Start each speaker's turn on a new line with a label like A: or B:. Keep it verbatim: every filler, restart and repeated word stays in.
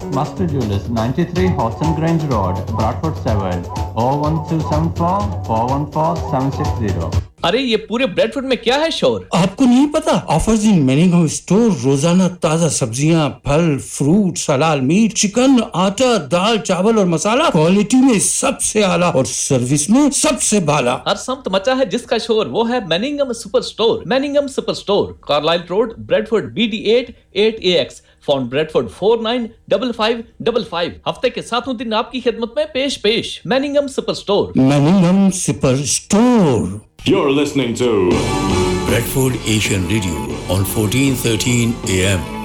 A: Master Jewelers, ninety-three Hodson Grange Road, Bradford seven, oh one two seven four, four one four, seven six zero.
B: अरे ये पूरे Bradford में क्या है शोर?
C: आपको नहीं पता? ऑफर्स इन मैनिंघम स्टोर, रोजाना ताजा सब्जियां, फल, फ्रूट, हलाल मीट, चिकन, आटा, दाल, चावल और मसाला क्वालिटी में सबसे आला और सर्विस में सबसे बाला।
B: हर समत मचा है जिसका शोर, वो है मैनिंघम super store. मैनिंघम super store, Carlisle road, Bradford, B D eight eight ए x, phone Bradford four nine five five five five. हफ्ते के सातों दिन आपकी खिदमत में पेश पेश मैनिंघम super store.
C: मैनिंघम super store.
D: You're listening to
E: Bradford Asian Radio on fourteen thirteen A M.